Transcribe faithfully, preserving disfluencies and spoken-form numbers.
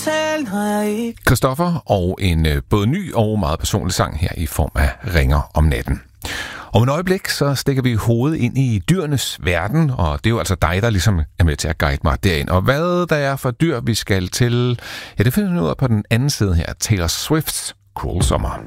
tale, når jeg ikke... Christoffer og en øh, både ny og meget personlig sang her i form af Ringer om natten. Om et øjeblik, så stikker vi hovedet ind i dyrenes verden, og det er jo altså dig, der ligesom er med til at guide mig derind. Og hvad der er for dyr, vi skal til, ja, det finder vi ud af på den anden side her, Taylor Swift's Cruel Summer.